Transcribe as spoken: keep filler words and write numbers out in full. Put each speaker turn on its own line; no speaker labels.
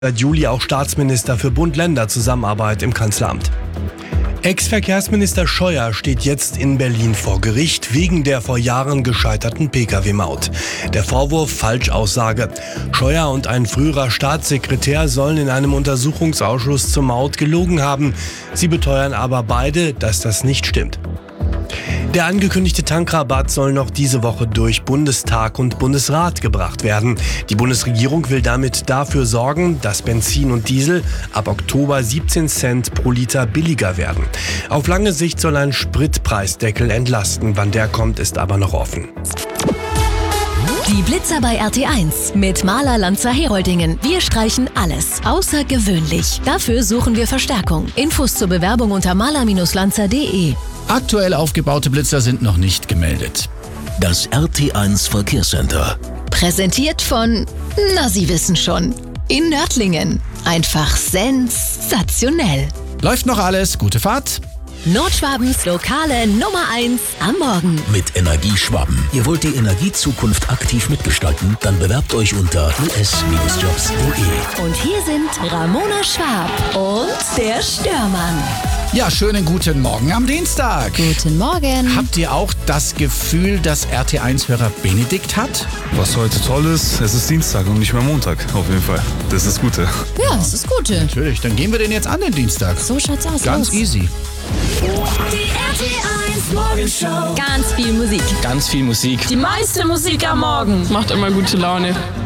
Seit Juli auch Staatsminister für Bund-Länder-Zusammenarbeit im Kanzleramt. Ex-Verkehrsminister Scheuer steht jetzt in Berlin vor Gericht wegen der vor Jahren gescheiterten Pkw-Maut. Der Vorwurf Falschaussage. Scheuer und ein früherer Staatssekretär sollen in einem Untersuchungsausschuss zur Maut gelogen haben. Sie beteuern aber beide, dass das nicht stimmt. Der angekündigte Tankrabatt soll noch diese Woche durch Bundestag und Bundesrat gebracht werden. Die Bundesregierung will damit dafür sorgen, dass Benzin und Diesel ab Oktober siebzehn Cent pro Liter billiger werden. Auf lange Sicht soll ein Spritpreisdeckel entlasten. Wann der kommt, ist aber noch offen.
Die Blitzer bei R T eins mit Maler Lanzer Heroldingen. Wir streichen alles außergewöhnlich. Dafür suchen wir Verstärkung. Infos zur Bewerbung unter maler Lanzer punkt de.
Aktuell aufgebaute Blitzer sind noch nicht gemeldet.
Das R T eins Verkehrscenter.
Präsentiert von, na Sie wissen schon, in Nördlingen. Einfach sensationell.
Läuft noch alles, gute Fahrt.
Nordschwabens lokale Nummer eins am Morgen.
Mit Energieschwaben. Ihr wollt die Energiezukunft aktiv mitgestalten? Dann bewerbt euch unter u s Bindestrich jobs punkt de.
Und hier sind Ramona Schwab und der Störmann.
Ja, schönen guten Morgen am Dienstag.
Guten Morgen.
Habt ihr auch das Gefühl, dass R T eins-Hörer Benedikt hat?
Was heute toll ist, es ist Dienstag und nicht mehr Montag, auf jeden Fall. Das ist das Gute.
Ja, das ist das Gute.
Natürlich, dann gehen wir den jetzt an, den Dienstag.
So schaut's aus.
Ganz
los.
easy.
Die R T eins Morgenshow.
Ganz viel Musik.
Ganz viel Musik.
Die meiste Musik am Morgen.
Macht immer gute Laune.